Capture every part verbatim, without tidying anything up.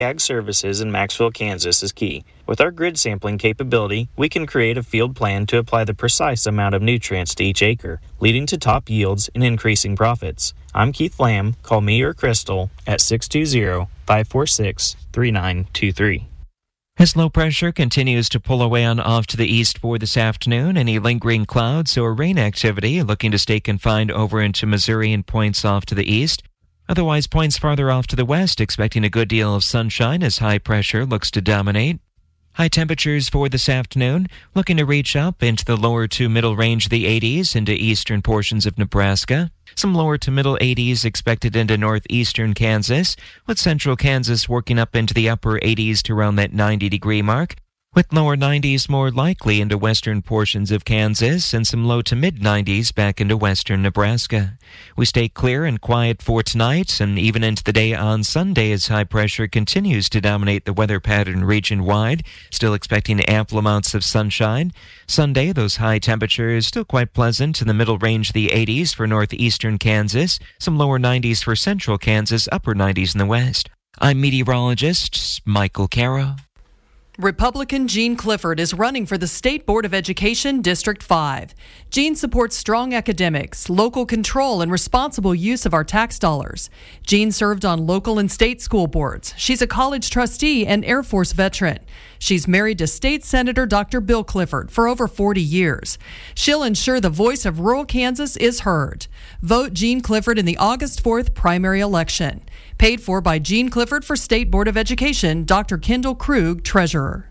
Ag Services in Maxwell, Kansas is key. With our grid sampling capability, we can create a field plan to apply the precise amount of nutrients to each acre, leading to top yields and increasing profits. I'm Keith Lamb. Call me or Crystal at six two zero, five four six, three nine two three. As low pressure continues to pull away on off to the east for this afternoon, any lingering clouds or rain activity looking to stay confined over into Missouri and points off to the east. Otherwise, points farther off to the west, expecting a good deal of sunshine as high pressure looks to dominate. High temperatures for this afternoon, looking to reach up into the lower to middle range of the eighties into eastern portions of Nebraska. Some lower to middle eighties expected into northeastern Kansas, with central Kansas working up into the upper eighties to around that ninety degree mark, with lower nineties more likely into western portions of Kansas and some low to mid nineties back into western Nebraska. We stay clear and quiet for tonight and even into the day on Sunday as high pressure continues to dominate the weather pattern region-wide, still expecting ample amounts of sunshine. Sunday, those high temperatures still quite pleasant in the middle range of the eighties for northeastern Kansas, some lower nineties for central Kansas, upper nineties in the west. I'm meteorologist Michael Caro. Republican Gene Clifford is running for the State Board of Education District five. Gene supports strong academics, local control, and responsible use of our tax dollars. Gene served on local and state school boards. She's a college trustee and Air Force veteran. She's married to State Senator Doctor Bill Clifford for over forty years. She'll ensure the voice of rural Kansas is heard. Vote Gene Clifford in the August fourth primary election. Paid for by Gene Clifford for State Board of Education, Doctor Kendall Krug, Treasurer.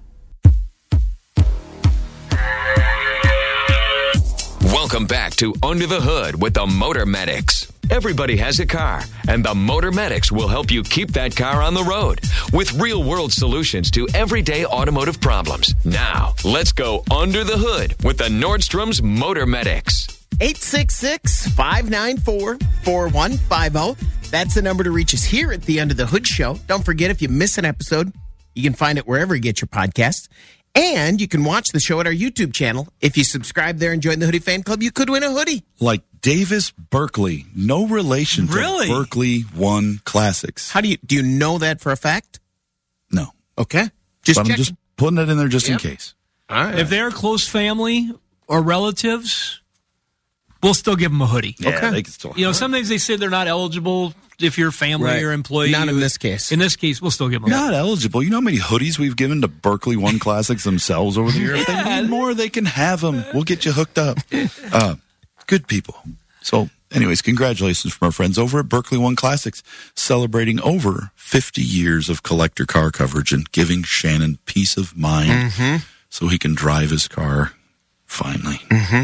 Welcome back to Under the Hood with the Motor Medics. Everybody has a car, and the Motor Medics will help you keep that car on the road with real-world solutions to everyday automotive problems. Now, let's go under the hood with the Nordstrom's Motor Medics. eight six six, five nine four, four one five zero. That's the number to reach us here at the Under the Hood Show. Don't forget, if you miss an episode, you can find it wherever you get your podcasts. And you can watch the show at our YouTube channel. If you subscribe there and join the Hoodie Fan Club, you could win a hoodie. Like Davis Berkeley. No relation to Really? Berkeley One Classics. How do you do you know that for a fact? No. Okay. Just but I'm checking. just putting it in there just Yep. in case. All right. If they're close family or relatives, we'll still give them a hoodie. Yeah, Okay. they can still. You know, sometimes they say they're not eligible if you're family Right. or employee. Not in this case. In this case, we'll still give them a Not eligible. You know how many hoodies we've given to Berkeley One Classics themselves over the years? If they need more, they can have them. We'll get you hooked up. Uh, good people. So, anyways, congratulations from our friends over at Berkeley One Classics, celebrating over fifty years of collector car coverage and giving Shannon peace of mind Mm-hmm. so he can drive his car finally. Mm-hmm.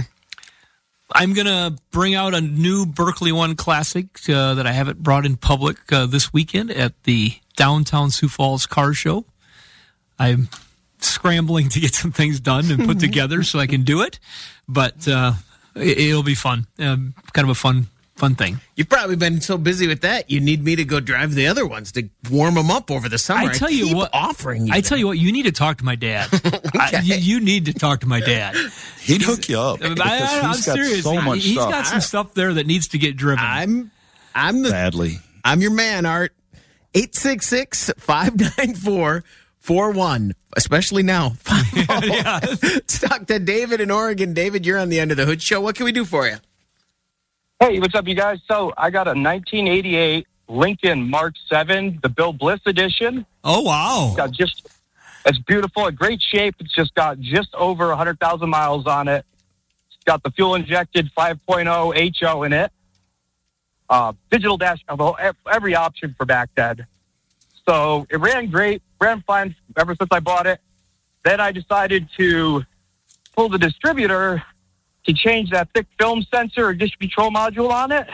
I'm going to bring out a new Berkeley One Classic uh, that I haven't brought in public uh, this weekend at the downtown Sioux Falls Car Show. I'm scrambling to get some things done and put together so I can do it, but uh, it, it'll be fun. Um, kind of a fun fun thing. You've probably been so busy with that, you need me to go drive the other ones to warm them up over the summer. I tell you keep what, offering you I that. tell you what, you need to talk to my dad. I, you, you need to talk to my dad. He'd hook you up. I, because I, I'm he's got serious. so much He's stuff. got some stuff there that needs to get driven. I'm I'm the Badly. I'm your man, Art. eight six six, five nine four, four one. Especially now. yeah. Let's talk to David in Oregon. David, you're on the Under the Hood Show. What can we do for you? Hey, what's up, you guys? So I got a nineteen eighty-eight Lincoln Mark seven, the Bill Bliss edition. Oh, wow. Got just, it's beautiful, in great shape. It's just got just over one hundred thousand miles on it. It's got the fuel-injected five point oh H O in it. Uh, digital dash, every option for back then. So it ran great, ran fine ever since I bought it. Then I decided to pull the distributor to change that thick film sensor or dish control module on it.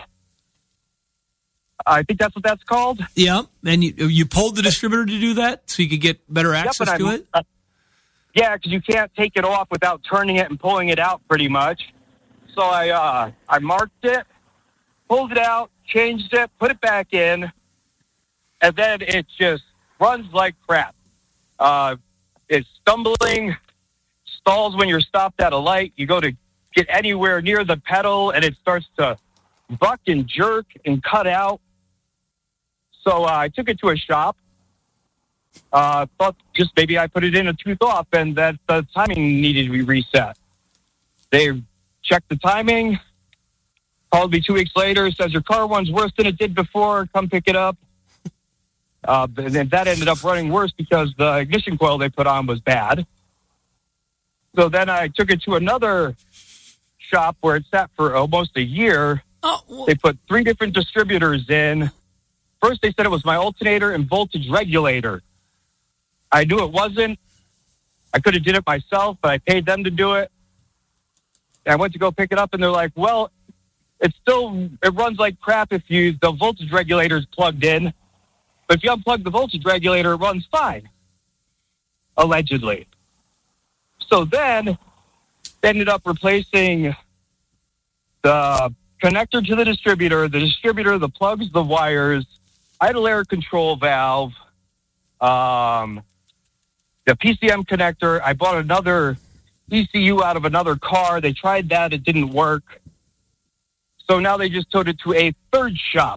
I think that's what that's called. Yeah, and you you pulled the distributor to do that so you could get better access yep, to I'm, it? Uh, yeah, because you can't take it off without turning it and pulling it out pretty much. So I uh, I marked it, pulled it out, changed it, put it back in, and then it just runs like crap. Uh, it's stumbling, stalls when you're stopped at a light. You go to get anywhere near the pedal, and it starts to buck and jerk and cut out. So uh, I took it to a shop, Uh, thought just maybe I put it in a tooth off and that the timing needed to be reset. They checked the timing, called me two weeks later, says your car runs worse than it did before, come pick it up. Uh, and then that ended up running worse because the ignition coil they put on was bad. So then I took it to another shop where it sat for almost a year. Oh, well, They put three different distributors in. First, they said it was my alternator and voltage regulator. I knew it wasn't. I could have did it myself, but I paid them to do it. And I went to go pick it up, and they're like, well, it's still, it runs like crap if you, the voltage regulator is plugged in. But if you unplug the voltage regulator, it runs fine. Allegedly. So then, they ended up replacing the connector to the distributor, the distributor, the plugs, the wires, idle air control valve, um, the P C M connector. I bought another E C U out of another car. They tried that. It didn't work. So now they just took it to a third shop.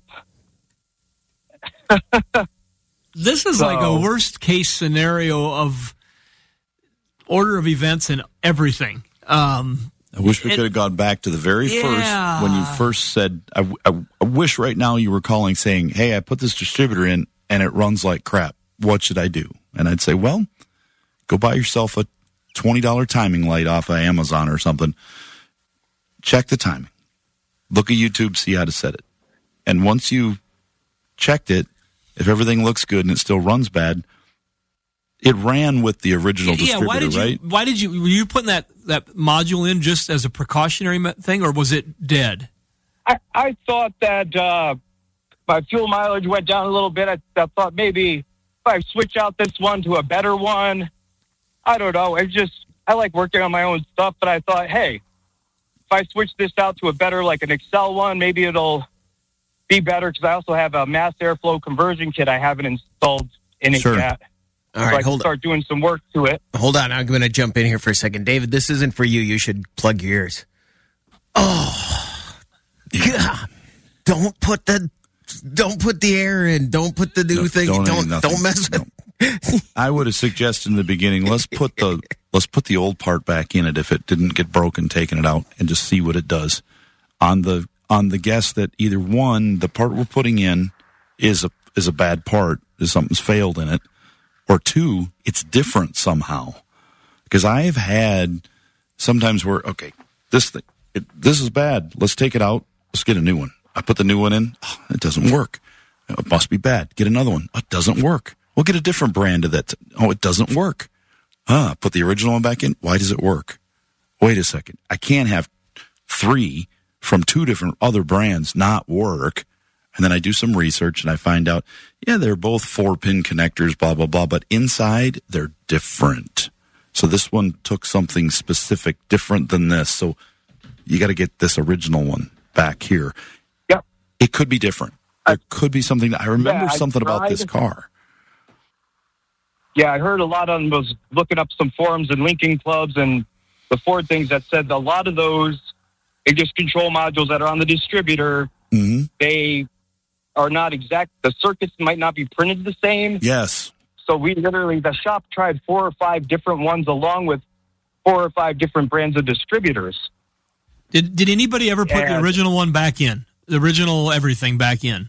this is So- like a worst case scenario of order of events and everything. Um, I wish we It- could have gone back to the very Yeah. first when you first said. I, I, I wish right now you were calling saying, "Hey, I put this distributor in and it runs like crap. What should I do?" And I'd say, "Well, go buy yourself a twenty dollar timing light off of Amazon or something. Check the timing. Look at YouTube, see how to set it. And once you checked it, if everything looks good and it still runs bad, it ran with the original yeah, distributor, why did you? right? Why did you? Were you putting that, that module in just as a precautionary me- thing, or was it dead? I, I thought that uh, my fuel mileage went down a little bit. I, I thought maybe if I switch out this one to a better one, I don't know. It's just, I like working on my own stuff, but I thought, hey, if I switch this out to a better, like an Excel one, maybe it'll be better because I also have a mass airflow conversion kit I haven't installed in it Sure. yet. All so I right, can hold on. start doing some work to it. Hold on. I'm going to jump in here for a second. David, this isn't for you. You should plug your ears. Oh, God. Don't put the don't put the air in. Don't put the new No, thing. don't Don't any nothing. don't mess with. No. I would have suggested in the beginning, let's put the let's put the old part back in it if it didn't get broken, taking it out, and just see what it does. On the on the guess that either one, the part we're putting in is a is a bad part, is something's failed in it, or two, it's different somehow. Because I've had sometimes where okay, this thing it, this is bad. Let's take it out. Let's get a new one. I put the new one in. Oh, it doesn't work. It must be bad. Get another one. Oh, it doesn't work. We'll get a different brand of that. Oh, it doesn't work. Ah, put the original one back in. Why does it work? Wait a second. I can't have three from two different other brands not work. And then I do some research and I find out, yeah, they're both four pin connectors, blah, blah, blah. But inside, they're different. So this one took something specific, different than this. So you got to get this original one back here. Yep. It could be different. There could be something. I remember Yeah, I something about this tried. car. Yeah, I heard a lot on was looking up some forums and linking clubs and the Ford things that said a lot of those Ignis control modules that are on the distributor, Mm-hmm. they are not exact. The circuits might not be printed the same. Yes. So we literally, the shop tried four or five different ones along with four or five different brands of distributors. Did Did anybody ever put the And- original one back in? The original everything back in?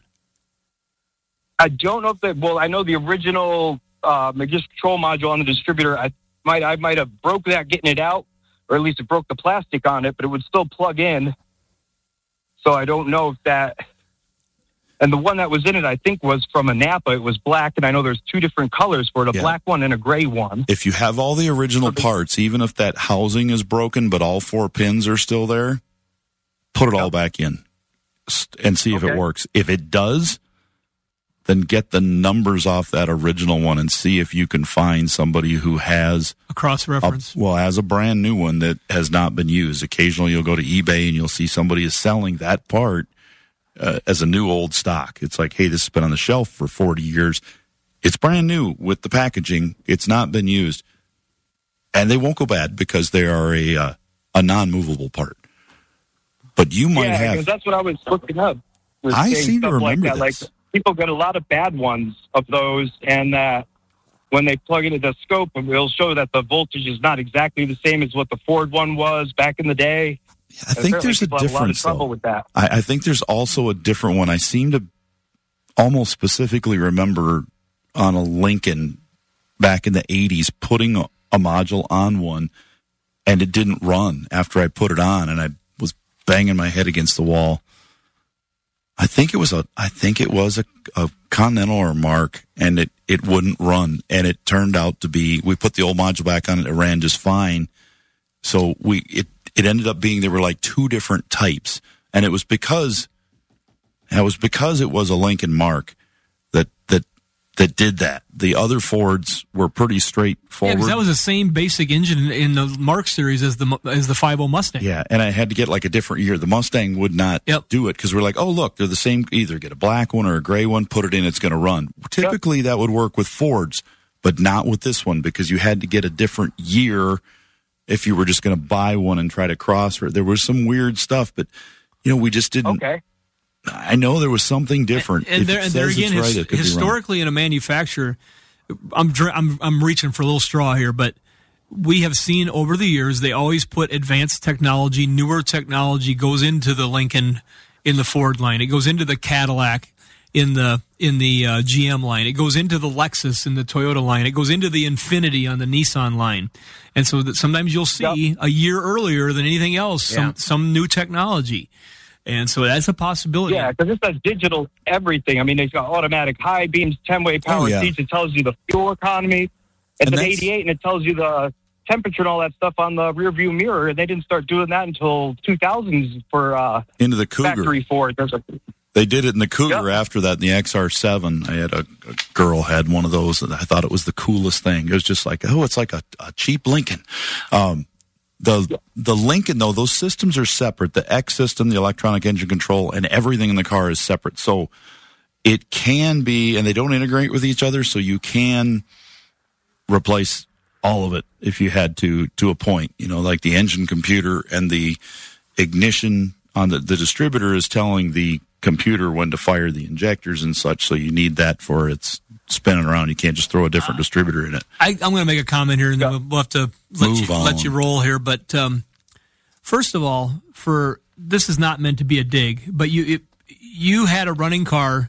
I don't know if they, well, I know the original uh, Ignis control module on the distributor, I might, I might have broke that getting it out, or at least it broke the plastic on it, but it would still plug in. So I don't know if that, and the one that was in it, I think, was from a Napa. It was black, and I know there's two different colors for it, a Yeah. black one and a gray one. If you have all the original parts, even if that housing is broken, but all four pins are still there, put it all back in s- and see if it Okay. works. If it does, then get the numbers off that original one and see if you can find somebody who has A cross a, reference. well, has a brand new one that has not been used. Occasionally you'll go to eBay and you'll see somebody is selling that part uh, as a new old stock. It's like, hey, this has been on the shelf for forty years. It's brand new with the packaging. It's not been used. And they won't go bad because they are a uh, a non-movable part. But you might yeah, have... because that's what I was looking up. was I saying seem to stuff like remember that. this. Like, people get a lot of bad ones of those, and uh, when they plug into the scope, it'll show that the voltage is not exactly the same as what the Ford one was back in the day. I think there's a people have difference, a lot of trouble though. with that. I, I think there's also a different one. I seem to almost specifically remember on a Lincoln back in the eighties putting a, a module on one, and it didn't run after I put it on, and I was banging my head against the wall. I think it was a, I think it was a, a Continental or a Mark, and it, it wouldn't run. And it turned out to be, we put the old module back on it, it ran just fine. So we, it, it ended up being, there were like two different types. And it was because, it was because it was a Lincoln Mark that, that, that did that. The other Fords were pretty straightforward. Yeah, because that was the same basic engine in the Mark series as the as the five oh Mustang. Yeah, and I had to get like a different year. The Mustang would not yep. do it because we're like, oh, look, they're the same. Either get a black one or a gray one, put it in, it's going to run. Typically, yep. that would work with Fords, but not with this one because you had to get a different year if you were just going to buy one and try to cross. There was some weird stuff, but, you know, we just didn't. Okay. I know there was something different. And, and there, and there again, right, his, historically in a manufacturer, I'm, I'm I'm reaching for a little straw here, but we have seen over the years they always put advanced technology, newer technology goes into the Lincoln in the Ford line. It goes into the Cadillac in the in the uh, G M line. It goes into the Lexus in the Toyota line. It goes into the Infiniti on the Nissan line. And so that sometimes you'll see yep. a year earlier than anything else some yeah. some new technology. And so that's a possibility. Yeah, because it's a digital everything. I mean, it's got automatic high beams, ten-way power oh, yeah. seats. It tells you the fuel economy. It's an eighty-eight, and it tells you the temperature and all that stuff on the rear view mirror. And they didn't start doing that until two thousands for uh, into the Cougar. Factory Ford. There's a, they did it in the Cougar yep. after that, in the X R seven. I had a, a girl had one of those, and I thought it was the coolest thing. It was just like, oh, it's like a, a cheap Lincoln. Um, The the Lincoln, though, those systems are separate. The X system, the electronic engine control, and everything in the car is separate. So it can be, and they don't integrate with each other, so you can replace all of it if you had to, to a point. You know, like the engine computer and the ignition on the, the distributor is telling the computer when to fire the injectors and such, so you need that for its spinning around. You can't just throw a different uh, distributor in it. I, I'm going to make a comment here, and then we'll have to let Move you on. let you roll here. But um, first of all, for this is not meant to be a dig, but you it, you had a running car,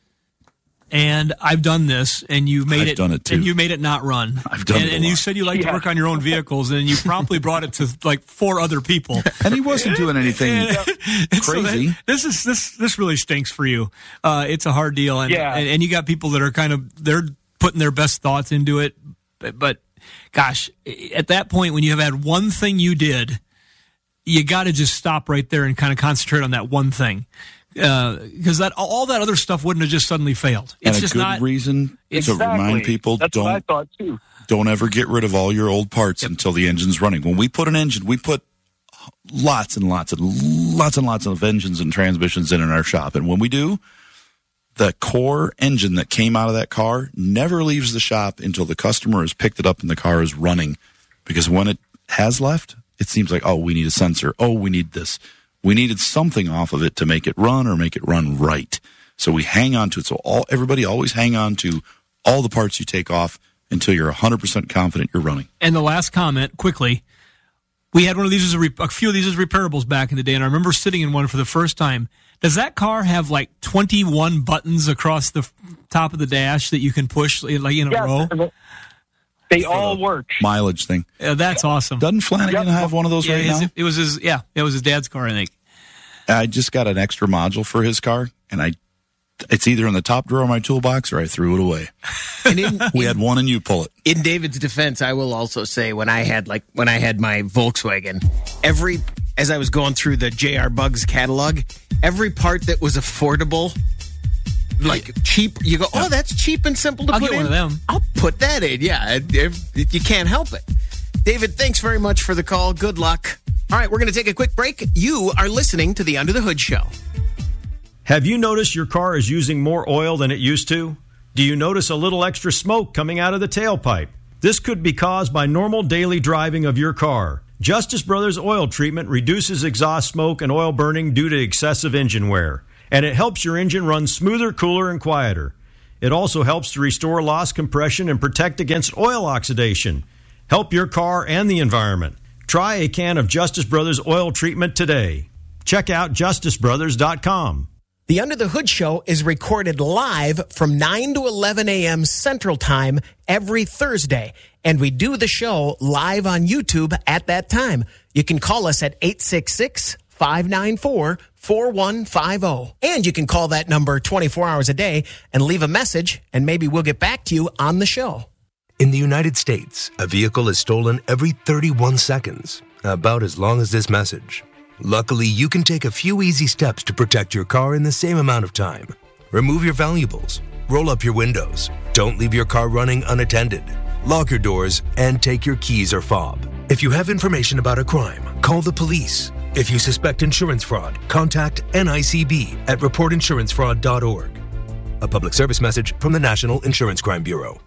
and I've done this, and you made I've it, done it too. and you made it not run. I've done and, it a and lot. you said you like yeah. to work on your own vehicles, and you promptly brought it to like four other people. And he wasn't doing anything And so crazy. that, this is this this really stinks for you. Uh, it's a hard deal, and, Yeah. and and you got people that are kind of they're putting their best thoughts into it, but, but gosh, at that point when you have had one thing you did, you got to just stop right there and kind of concentrate on that one thing, because uh, that all that other stuff wouldn't have just suddenly failed. It's and a just good not reason exactly. to remind people That's what I don't thought too. don't ever get rid of all your old parts Yep. until the engine's running. When we put an engine, we put lots and lots and lots and lots of engines and transmissions in in our shop, and when we do, the core engine that came out of that car never leaves the shop until the customer has picked it up and the car is running. Because when it has left, it seems like, oh, we need a sensor. Oh, we need this. We needed something off of it to make it run or make it run right. So we hang on to it. So all everybody always hang on to all the parts you take off until you're one hundred percent confident you're running. And the last comment, quickly, we had one of these as a, re- a few of these as repairables back in the day, and I remember sitting in one for the first time. Does that car have like twenty-one buttons across the top of the dash that you can push like in a Yeah, row? they all work. Mileage thing. Yeah, that's awesome. Doesn't Flanagan Yep. have one of those Yeah, right his- now? it was his. Yeah, it was his dad's car, I think. I just got an extra module for his car, and I it's either in the top drawer of my toolbox or I threw it away. And in, We had one and you pull it. in David's defense, I will also say when I had like when I had my Volkswagen, every as I was going through the J R Bugs catalog, every part that was affordable, like cheap, you go, oh, that's cheap and simple to I'll put get in. one of them. I'll put that in. Yeah, if, if you can't help it. David, thanks very much for the call. Good luck. All right, we're going to take a quick break. You are listening to the Under the Hood Show. Have you noticed your car is using more oil than it used to? Do you notice a little extra smoke coming out of the tailpipe? This could be caused by normal daily driving of your car. Justice Brothers Oil Treatment reduces exhaust smoke and oil burning due to excessive engine wear, and it helps your engine run smoother, cooler, and quieter. It also helps to restore lost compression and protect against oil oxidation. Help your car and the environment. Try a can of Justice Brothers oil treatment today. Check out justice brothers dot com. The Under the Hood Show is recorded live from nine to eleven a.m. Central Time every Thursday, and we do the show live on YouTube at that time. You can call us at eight six six, five nine four, four one five zero, and you can call that number twenty-four hours a day and leave a message, and maybe we'll get back to you on the show. In the United States, a vehicle is stolen every thirty-one seconds, about as long as this message. Luckily, you can take a few easy steps to protect your car in the same amount of time. Remove your valuables, roll up your windows, don't leave your car running unattended, lock your doors, and take your keys or fob. If you have information about a crime, call the police. If you suspect insurance fraud, contact N I C B at report insurance fraud dot org. A public service message from the National Insurance Crime Bureau.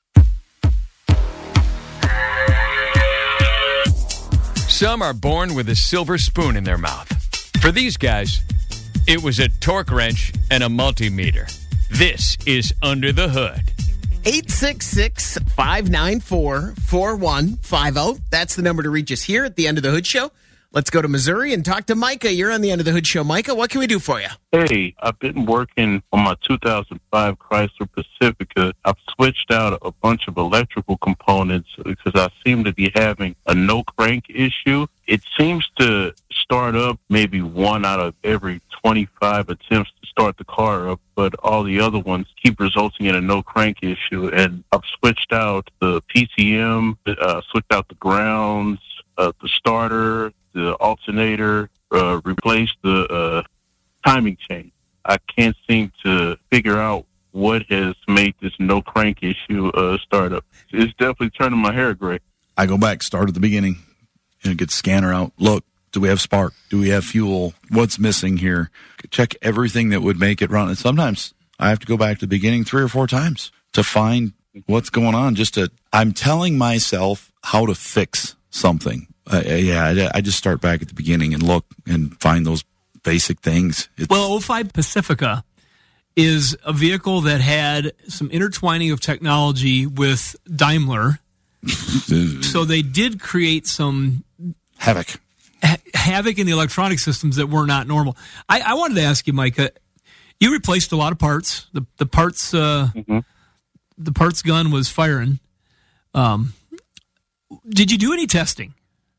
Some are born with a silver spoon in their mouth. For these guys, it was a torque wrench and a multimeter. This is Under the Hood. eight six six, five nine four, four one five zero. That's the number to reach us here at the End of the Hood Show. Let's go to Missouri and talk to Micah. You're on the End of the Hood Show. Micah, what can we do for you? Hey, I've been working on my two thousand five Chrysler Pacifica. I've switched out a bunch of electrical components because I seem to be having a no crank issue. It seems to start up maybe one out of every twenty-five attempts to start the car up, but all the other ones keep resulting in a no crank issue. And I've switched out the P C M, uh, switched out the grounds, uh, the starter, the alternator, uh, replaced the uh, timing chain. I can't seem to figure out what has made this no crank issue uh, start up. It's definitely turning my hair gray. I go back, start at the beginning, and get the scanner out. Look, do we have spark? Do we have fuel? What's missing here? Check everything that would make it run. And sometimes I have to go back to the beginning three or four times to find what's going on. Just to, I'm telling myself how to fix something. Uh, yeah, I, I just start back at the beginning and look and find those basic things. It's, well, oh five Pacifica is a vehicle that had some intertwining of technology with Daimler. So they did create some havoc. Ha- havoc in the electronic systems that were not normal. I, I wanted to ask you, Micah, you replaced a lot of parts. The the parts uh, mm-hmm. the parts gun was firing. Um, did you do any testing?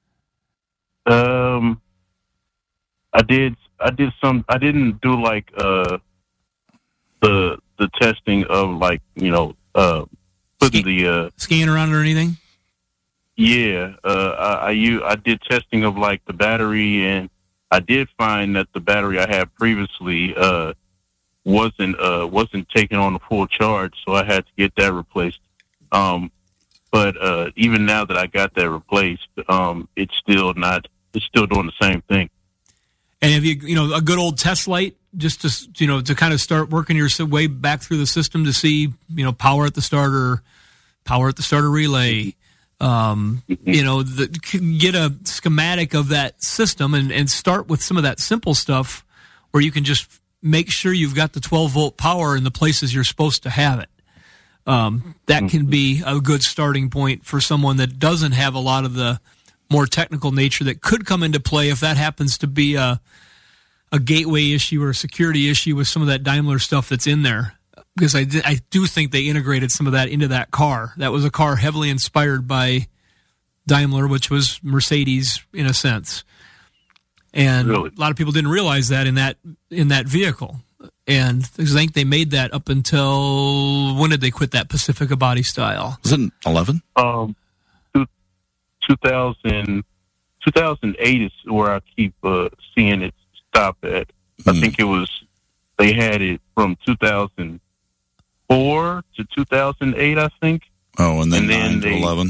Um, I did. I did some. I didn't do like uh the the testing of like you know uh putting Scan- the uh scanner on it or anything. Yeah, uh, I I, u- I did testing of like the battery, and I did find that the battery I had previously uh wasn't uh wasn't taking on the full charge, so I had to get that replaced. Um, but uh, even now that I got that replaced, um, it's still not. It's still doing the same thing. And have you, you know, a good old test light just to, you know, to kind of start working your way back through the system to see, you know, power at the starter, power at the starter relay, um, you know, the, get a schematic of that system and, and start with some of that simple stuff where you can just make sure you've got the twelve volt power in the places you're supposed to have it. Um, that can be a good starting point for someone that doesn't have a lot of the more technical nature that could come into play if that happens to be a a gateway issue or a security issue with some of that Daimler stuff that's in there. Because I, I do think they integrated some of that into that car. That was a car heavily inspired by Daimler, which was Mercedes in a sense. And really? A lot of people didn't realize that in that in that vehicle. And I think they made that up until, when did they quit that Pacifica body style? Was it eleven? Um, two thousand, two thousand eight is where I keep uh, seeing it stop at. I mm. think it was, they had it from two thousand four to two thousand eight, I think. Oh, and then, and then nine they, to eleven.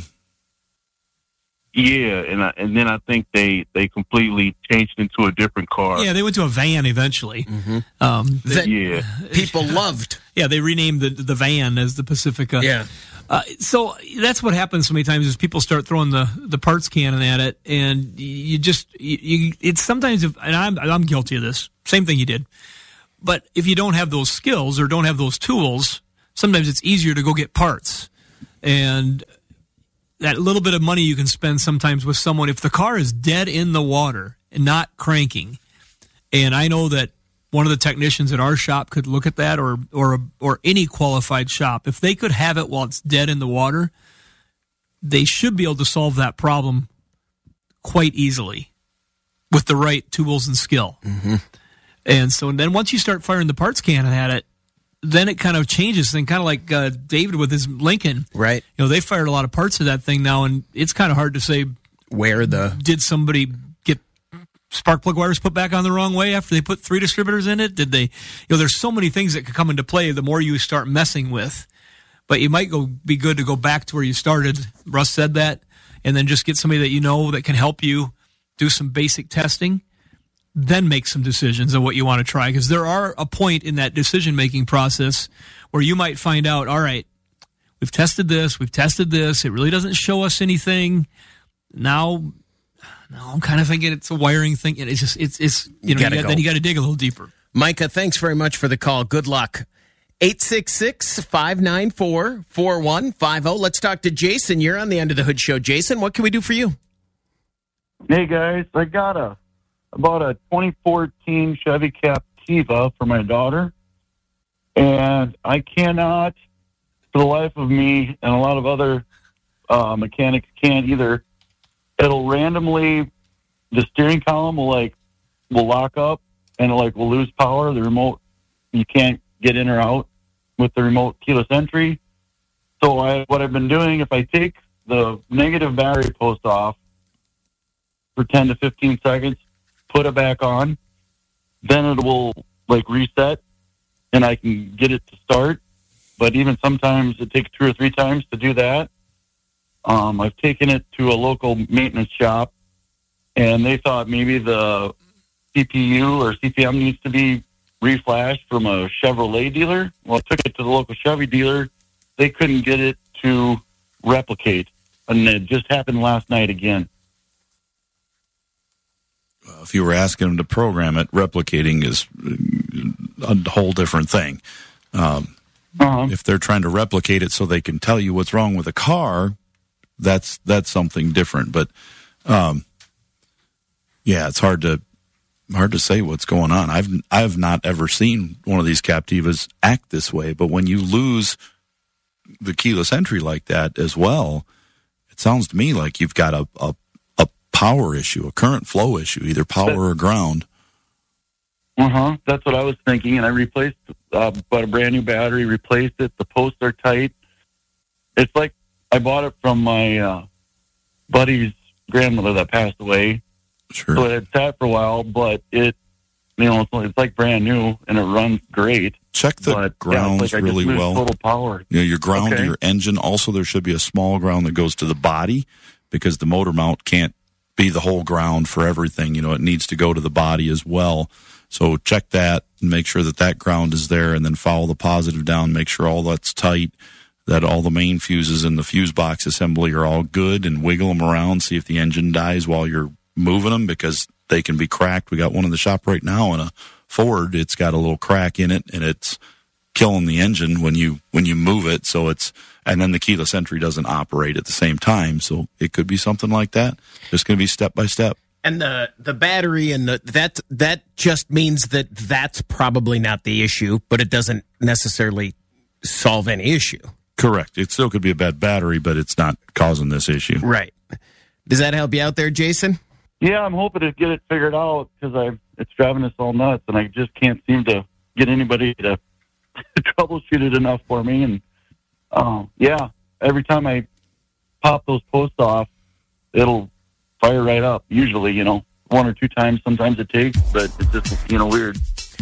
Yeah, and I, and then I think they, they completely changed into a different car. Yeah, they went to a van eventually. Mm-hmm. Um, that yeah, people loved. Yeah, they renamed the the van as the Pacifica. Yeah. Uh, so that's what happens so many times is people start throwing the, the parts cannon at it, and you just you, you it's sometimes if, and I'm I'm guilty of this same thing you did, but if you don't have those skills or don't have those tools sometimes it's easier to go get parts. And that little bit of money you can spend sometimes with someone, if the car is dead in the water and not cranking, and I know that one of the technicians at our shop could look at that, or or or any qualified shop, if they could have it while it's dead in the water, they should be able to solve that problem quite easily with the right tools and skill. Mm-hmm. And so and then once you start firing the parts cannon at it, then it kind of changes things, kind of like uh, David with his Lincoln. Right. You know, they fired a lot of parts of that thing now, and it's kind of hard to say where the... Did somebody get spark plug wires put back on the wrong way after they put three distributors in it? Did they... You know, there's so many things that could come into play the more you start messing with. But you might go be good to go back to where you started. Russ said that. And then just get somebody that you know that can help you do some basic testing. Then make some decisions on what you want to try. Because there are a point in that decision-making process where you might find out, all right, we've tested this, we've tested this, it really doesn't show us anything. Now, now I'm kind of thinking it's a wiring thing. It's just, it's, it's you, You know, gotta you got, go. then you got to dig a little deeper. Micah, thanks very much for the call. Good luck. eight six six, five nine four, four one five zero. Let's talk to Jason. You're on the Under the Hood show. Jason, what can we do for you? Hey guys, I got a about a twenty fourteen Chevy Captiva for my daughter, and I cannot, for the life of me, and a lot of other uh, mechanics can't either. It'll randomly, the steering column will like will lock up, and it like will lose power. The remote, you can't get in or out with the remote keyless entry. So I, what I've been doing, if I take the negative battery post off for ten to fifteen seconds, put it back on, then it will like reset and I can get it to start. But even sometimes it takes two or three times to do that. Um, I've taken it to a local maintenance shop and they thought maybe the C P U or C P M needs to be reflashed from a Chevrolet dealer. Well, I took it to the local Chevy dealer. They couldn't get it to replicate. And it just happened last night again. If you were asking them to program it, replicating is a whole different thing. Um, uh-huh. If they're trying to replicate it so they can tell you what's wrong with the car, that's that's something different. But um, yeah, it's hard to hard to say what's going on. I've I've not ever seen one of these Captivas act this way. But when you lose the keyless entry like that as well, it sounds to me like you've got a, a power issue, a current flow issue, either power or ground. Uh-huh. That's what I was thinking, and I replaced, uh, bought a brand new battery, replaced it. The posts are tight. It's like I bought it from my uh, buddy's grandmother that passed away. Sure. So it had sat for a while, but it, you know, it's, it's like brand new, and it runs great. Check the but, grounds yeah, it's like I really just lose well. Total power. You know, your ground Okay. to your engine. Also, there should be a small ground that goes to the body because the motor mount can't be the whole ground for everything. You know, it needs to go to the body as well. So check that and make sure that that ground is there, and then follow the positive down. Make sure all that's tight, that all the main fuses in the fuse box assembly are all good, and wiggle them around. See if the engine dies while you're moving them, because they can be cracked. We got one in the shop right now in a Ford. It's got a little crack in it, and it's killing the engine when you when you move it. So it's and then the keyless entry doesn't operate at the same time. So it could be something like that. Just going to be step by step. And the, the battery and the that that just means that that's probably not the issue, but it doesn't necessarily solve any issue. Correct. It still could be a bad battery, but it's not causing this issue. Right. Does that help you out there, Jason? Yeah, I'm hoping to get it figured out because I it's driving us all nuts, and I just can't seem to get anybody to troubleshoot it enough for me. And um, yeah, every time I pop those posts off, it'll fire right up. Usually, you know, one or two times. Sometimes it takes, but it's just you know weird.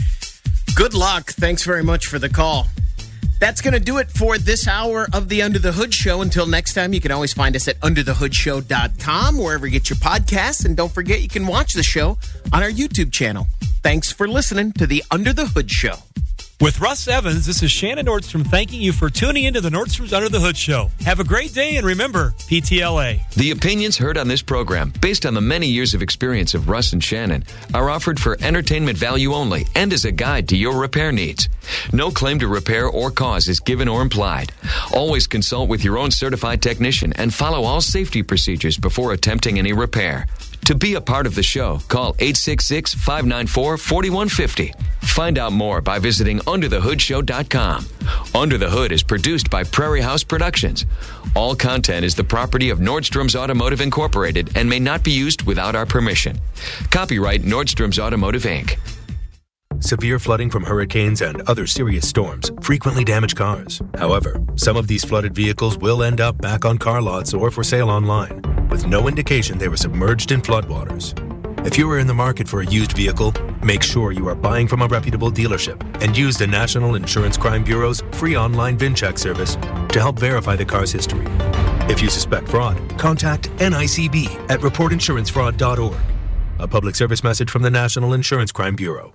Good luck. Thanks very much for the call. That's going to do it for this hour of the Under the Hood Show. Until next time, you can always find us at under the hood show dot com, wherever you get your podcasts. And don't forget, you can watch the show on our YouTube channel. Thanks for listening to the Under the Hood Show. With Russ Evans, this is Shannon Nordstrom thanking you for tuning into the Nordstrom's Under the Hood show. Have a great day, and remember, P T L A. The opinions heard on this program, based on the many years of experience of Russ and Shannon, are offered for entertainment value only and as a guide to your repair needs. No claim to repair or cause is given or implied. Always consult with your own certified technician and follow all safety procedures before attempting any repair. To be a part of the show, call eight six six, five nine four, four one five zero. Find out more by visiting under the hood show dot com. Under the Hood is produced by Prairie House Productions. All content is the property of Nordstrom's Automotive Incorporated and may not be used without our permission. Copyright Nordstrom's Automotive, Incorporated. Severe flooding from hurricanes and other serious storms frequently damage cars. However, some of these flooded vehicles will end up back on car lots or for sale online, with no indication they were submerged in floodwaters. If you are in the market for a used vehicle, make sure you are buying from a reputable dealership and use the National Insurance Crime Bureau's free online VinCheck service to help verify the car's history. If you suspect fraud, contact N I C B at report insurance fraud dot org. A public service message from the National Insurance Crime Bureau.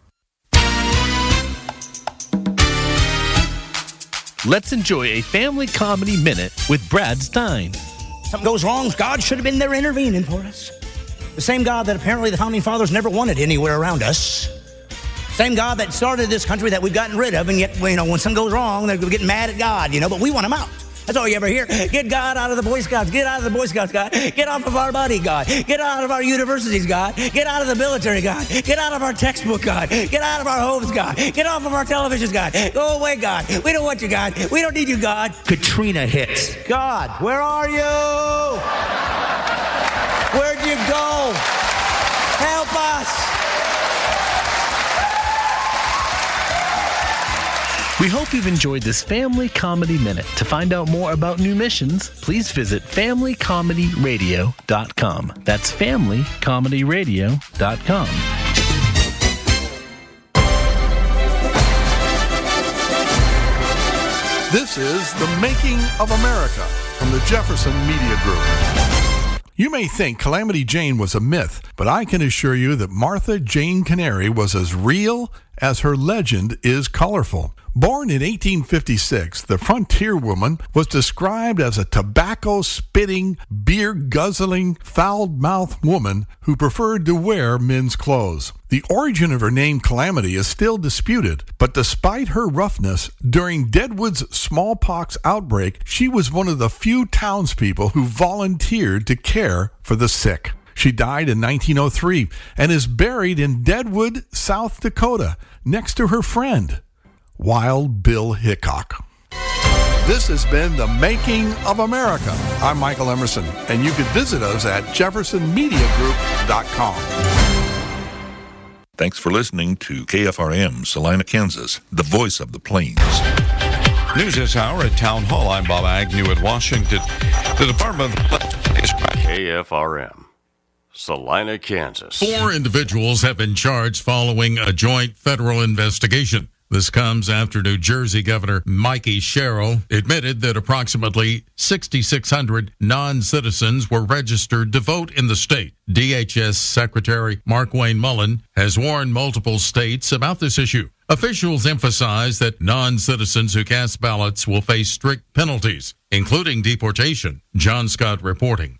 Let's enjoy a family comedy minute with Brad Stein. Something goes wrong, God should have been there intervening for us. The same God that apparently the Founding Fathers never wanted anywhere around us. Same God that started this country that we've gotten rid of, and yet, you know, when something goes wrong, they're getting mad at God, you know, but we want him out. That's all you ever hear. Get God out of the Boy Scouts. Get out of the Boy Scouts, God. Get off of our body, God. Get out of our universities, God. Get out of the military, God. Get out of our textbook, God. Get out of our homes, God. Get off of our televisions, God. Go away, God. We don't want you, God. We don't need you, God. Katrina hits. God, where are you? Where'd you go? Help us. We hope you've enjoyed this Family Comedy Minute. To find out more about new missions, please visit family comedy radio dot com. That's family comedy radio dot com. This is The Making of America from the Jefferson Media Group. You may think Calamity Jane was a myth, but I can assure you that Martha Jane Canary was as real as her legend is colorful. Born in eighteen fifty-six, the frontier woman was described as a tobacco-spitting, beer-guzzling, foul-mouthed woman who preferred to wear men's clothes. The origin of her name, Calamity, is still disputed, but despite her roughness, during Deadwood's smallpox outbreak, she was one of the few townspeople who volunteered to care for the sick. She died in nineteen oh three and is buried in Deadwood, South Dakota, next to her friend, Wild Bill Hickok. This has been The Making of America. I'm Michael Emerson, and you can visit us at jefferson media group dot com. Thanks for listening to K F R M, Salina, Kansas, the voice of the plains. News this hour at Town Hall. I'm Bob Agnew at Washington. The Department of K F R M, Salina, Kansas. Four individuals have been charged following a joint federal investigation. This comes after New Jersey Governor Mikey Sherrill admitted that approximately six thousand six hundred non-citizens were registered to vote in the state. D H S Secretary Markwayne Mullen has warned multiple states about this issue. Officials emphasize that non-citizens who cast ballots will face strict penalties, including deportation. John Scott reporting.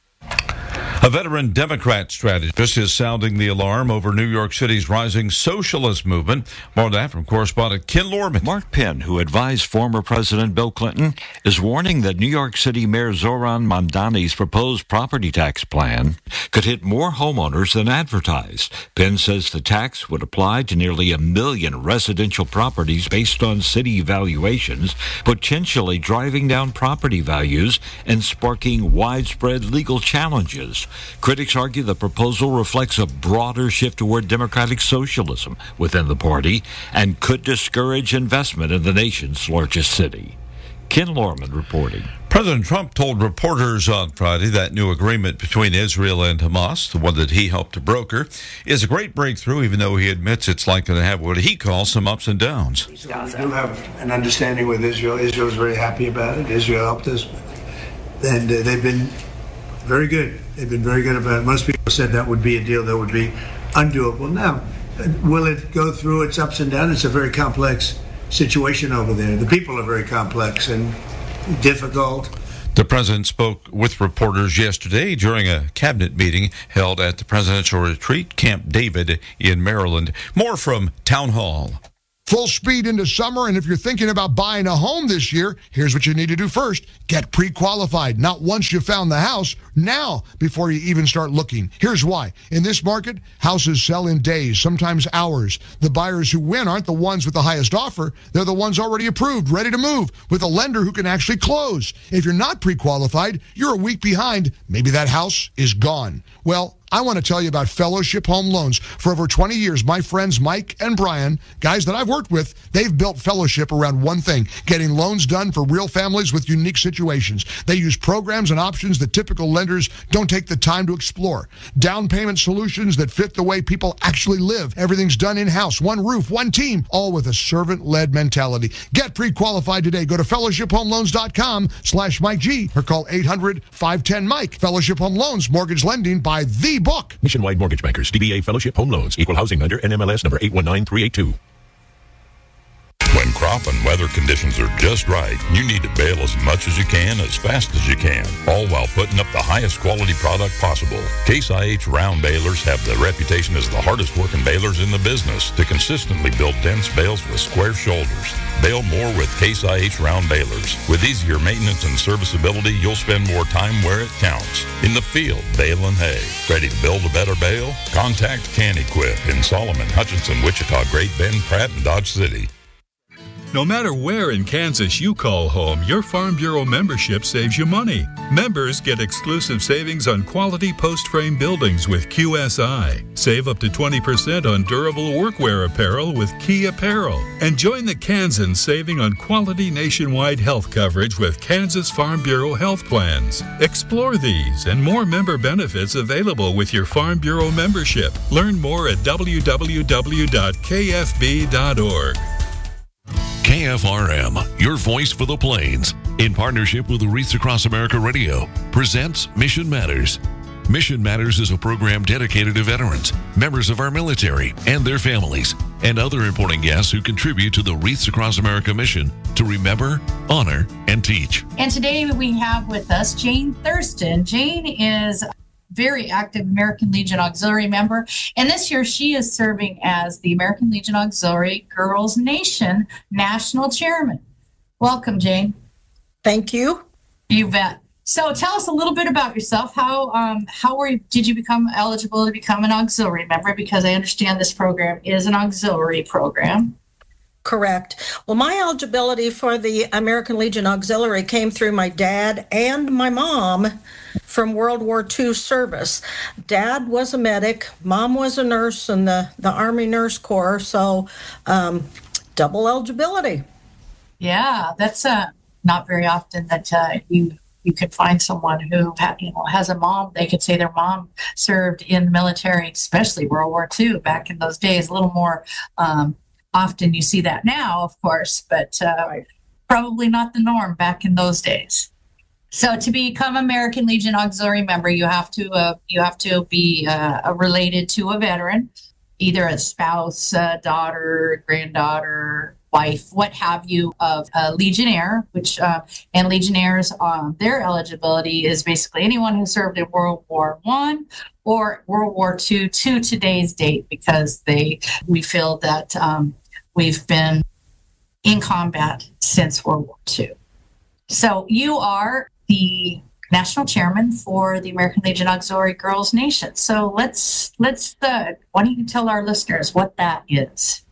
A veteran Democrat strategist is sounding the alarm over New York City's rising socialist movement. More on that from correspondent Ken Lorman. Mark Penn, who advised former President Bill Clinton, is warning that New York City Mayor Zoran Mamdani's proposed property tax plan could hit more homeowners than advertised. Penn says the tax would apply to nearly a million residential properties based on city valuations, potentially driving down property values and sparking widespread legal challenges. Critics argue the proposal reflects a broader shift toward democratic socialism within the party and could discourage investment in the nation's largest city. Ken Lorman reporting. President Trump told reporters on Friday that new agreement between Israel and Hamas, the one that he helped to broker, is a great breakthrough, even though he admits it's likely to have what he calls some ups and downs. So we do have an understanding with Israel. Israel's very happy about it. Israel helped us. And uh, they've been very good. They've been very good about it. Most people said that would be a deal that would be undoable. Now, will it go through its ups and downs? It's a very complex situation over there. The people are very complex and difficult. The president spoke with reporters yesterday during a cabinet meeting held at the presidential retreat, Camp David in Maryland. More from Town Hall. Full speed into summer, and if you're thinking about buying a home this year, here's what you need to do first. Get pre-qualified. Not once you found the house, now before you even start looking. Here's why. In this market, houses sell in days, sometimes hours. The buyers who win aren't the ones with the highest offer. They're the ones already approved, ready to move, with a lender who can actually close. If you're not pre-qualified, you're a week behind. Maybe that house is gone. Well, I want to tell you about Fellowship Home Loans. For over twenty years, my friends Mike and Brian, guys that I've worked with, they've built Fellowship around one thing, getting loans done for real families with unique situations. They use programs and options that typical lenders don't take the time to explore. Down payment solutions that fit the way people actually live. Everything's done in-house, one roof, one team, all with a servant-led mentality. Get pre-qualified today. Go to fellowship home loans dot com slash Mike G or call eight hundred, five one zero, Mike. Fellowship Home Loans, mortgage lending by the book. Nationwide Mortgage Bankers, D B A Fellowship Home Loans, Equal Housing Lender, N M L S number eight one nine three eight two. When crop and weather conditions are just right, you need to bale as much as you can, as fast as you can, all while putting up the highest quality product possible. Case I H round balers have the reputation as the hardest working balers in the business to consistently build dense bales with square shoulders. Bale more with Case I H round balers. With easier maintenance and serviceability, you'll spend more time where it counts. In the field, baling hay. Ready to build a better bale? Contact Can-Equip in Solomon, Hutchinson, Wichita, Great Bend, Pratt, and Dodge City. No matter where in Kansas you call home, your Farm Bureau membership saves you money. Members get exclusive savings on quality post-frame buildings with Q S I. Save up to twenty percent on durable workwear apparel with Key Apparel. And join the Kansans saving on quality nationwide health coverage with Kansas Farm Bureau health plans. Explore these and more member benefits available with your Farm Bureau membership. Learn more at w w w dot k f b dot org. K F R M, your voice for the Plains, in partnership with the Wreaths Across America Radio, presents Mission Matters. Mission Matters is a program dedicated to veterans, members of our military and their families, and other important guests who contribute to the Wreaths Across America mission to remember, honor, and teach. And today we have with us Jane Thurston. Jane is very active American Legion Auxiliary member. And this year she is serving as the American Legion Auxiliary Girls Nation National Chairman. Welcome, Jane. Thank you. You bet. So tell us a little bit about yourself. How um, how were you, did you become eligible to become an auxiliary member? Because I understand this program is an auxiliary program. Correct. Well, my eligibility for the American Legion Auxiliary came through my dad and my mom from World War Two service. Dad was a medic, mom was a nurse in the, the Army Nurse Corps, so um, double eligibility. Yeah, that's uh, not very often that uh, you you could find someone who ha- you know has a mom. They could say their mom served in the military, especially World War Two back in those days. A little more um, often you see that now, of course, but uh, probably not the norm back in those days. So to become American Legion Auxiliary member, you have to uh, you have to be uh, related to a veteran, either a spouse, a daughter, granddaughter, wife, what have you, of a Legionnaire, which uh, and Legionnaires, um, their eligibility is basically anyone who served in World War One or World War Two to today's date, because they we feel that um, we've been in combat since World War Two. So you are the national chairman for the American Legion Auxiliary Girls Nation. So let's let's uh, why don't you tell our listeners what that is?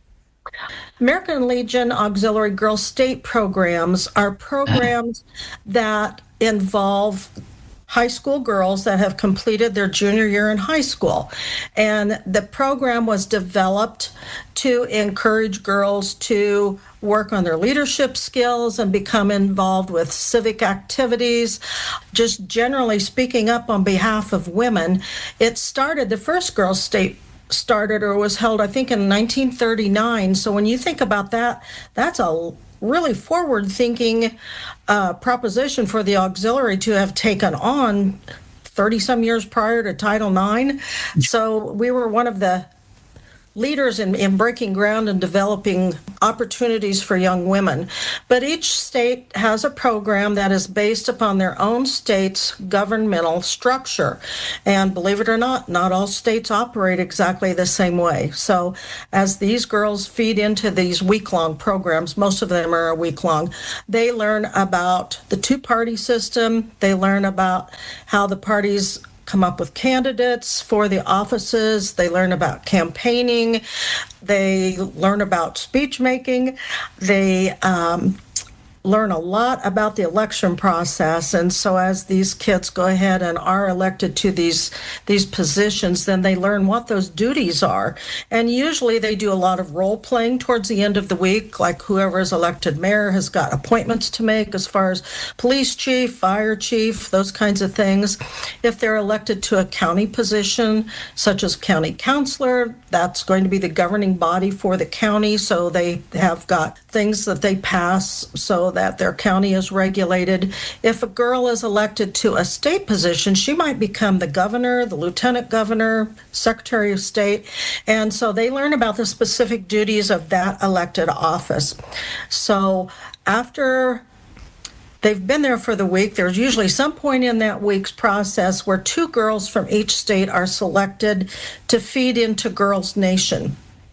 American Legion Auxiliary Girls State programs are programs that involve high school girls that have completed their junior year in high school. And the program was developed to encourage girls to work on their leadership skills and become involved with civic activities, just generally speaking up on behalf of women. It started, the first girls' state started or was held, I think, in nineteen thirty-nine. So when you think about that, that's a really forward-thinking uh, proposition for the auxiliary to have taken on thirty-some years prior to Title nine. So we were one of the leaders in, in breaking ground and developing opportunities for young women. But each state has a program that is based upon their own state's governmental structure. And believe it or not, not all states operate exactly the same way. So as these girls feed into these week-long programs, most of them are a week-long, they learn about the two-party system. They learn about how the parties come up with candidates for the offices. They learn about campaigning. They learn about speech making. They um, learn a lot about the election process. And so as these kids go ahead and are elected to these these positions, then they learn what those duties are. And usually they do a lot of role playing towards the end of the week, like whoever is elected mayor has got appointments to make as far as police chief, fire chief, those kinds of things. If they're elected to a county position, such as county councilor, that's going to be the governing body for the county. So they have got things that they pass so that their county is regulated. If a girl is elected to a state position, she might become the governor, the lieutenant governor, secretary of state. And so they learn about the specific duties of that elected office. So after they've been there for the week, there's usually some point in that week's process where two girls from each state are selected to feed into Girls Nation.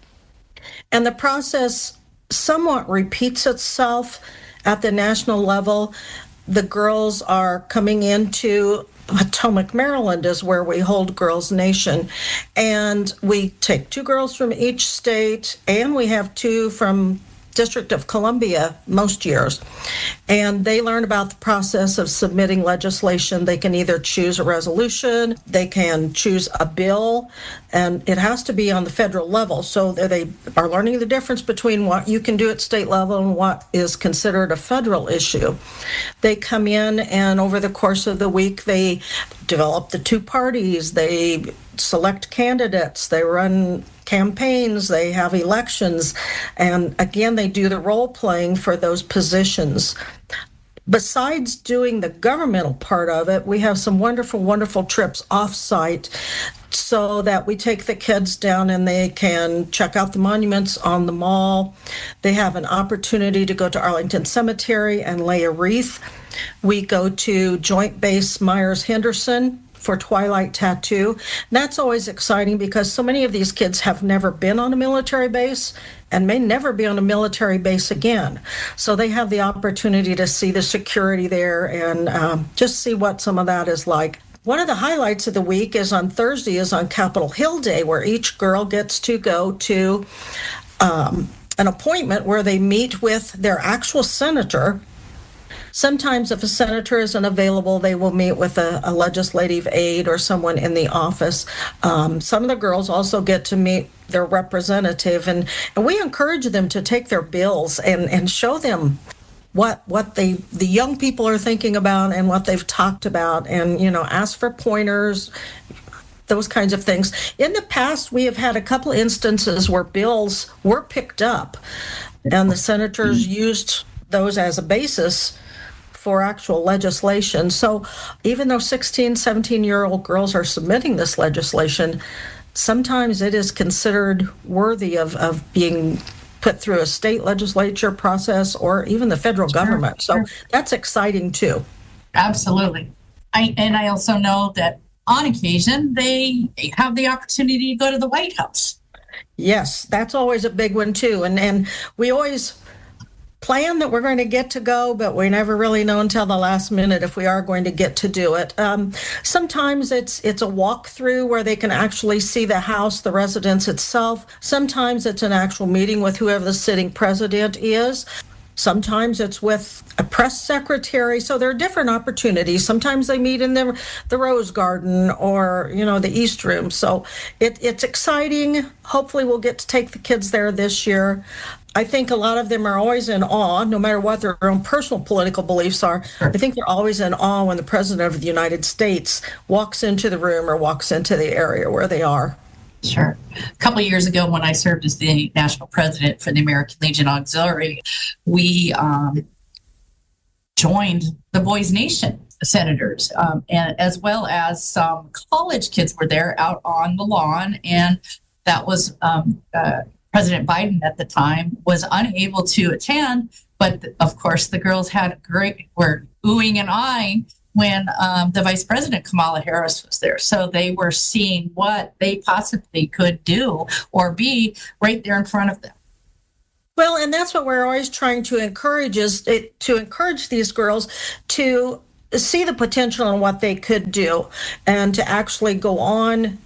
And the process somewhat repeats itself at the national level. The girls are coming into Potomac, Maryland is where we hold Girls Nation. And we take two girls from each state, and we have two from District of Columbia most years. And they learn about the process of submitting legislation. They can either choose a resolution, they can choose a bill, and it has to be on the federal level. So they are learning the difference between what you can do at state level and what is considered a federal issue. They come in, and over the course of the week, they develop the two parties, they select candidates, they run campaigns, they have elections, and again, they do the role playing for those positions. Besides doing the governmental part of it, we have some wonderful, wonderful trips off-site so that we take the kids down and they can check out the monuments on the mall. They have an opportunity to go to Arlington Cemetery and lay a wreath. We go to Joint Base Myers-Henderson for Twilight Tattoo. That's always exciting because so many of these kids have never been on a military base and may never be on a military base again. So they have the opportunity to see the security there and um, just see what some of that is like. One of the highlights of the week is on Thursday is on Capitol Hill Day, where each girl gets to go to um, an appointment where they meet with their actual senator. Sometimes if a senator isn't available, they will meet with a, a legislative aide or someone in the office. Um, some of the girls also get to meet their representative, and, and we encourage them to take their bills and, and show them what what they the young people are thinking about and what they've talked about, and, you know, ask for pointers, those kinds of things. In the past, we have had a couple instances where bills were picked up, and the senators used those as a basis for actual legislation. So even though sixteen, seventeen-year-old girls are submitting this legislation, sometimes it is considered worthy of, of being put through a state legislature process or even the federal sure, government. So sure. That's exciting too. Absolutely. I, and I also know that on occasion they have the opportunity to go to the White House. Yes, that's always a big one too. And and we always plan that we're going to get to go, but we never really know until the last minute if we are going to get to do it. Um, sometimes it's it's a walkthrough where they can actually see the house, the residence itself. Sometimes it's an actual meeting with whoever the sitting president is. Sometimes it's with a press secretary. So there are different opportunities. Sometimes they meet in the, the Rose Garden or, you know, the East Room. So it, it's exciting. Hopefully we'll get to take the kids there this year. I think a lot of them are always in awe, no matter what their own personal political beliefs are. I think they're always in awe when the President of the United States walks into the room or walks into the area where they are. Sure. A couple of years ago, when I served as the national president for the American Legion Auxiliary, we um, joined the Boys Nation senators, um, and as well as some college kids were there out on the lawn, and that was um, uh, President Biden at the time was unable to attend. But of course, the girls had great, were oohing and eyeing when um, the Vice President Kamala Harris was there. So they were seeing what they possibly could do or be right there in front of them. Well, and that's what we're always trying to encourage is it, to encourage these girls to see the potential in what they could do and to actually go on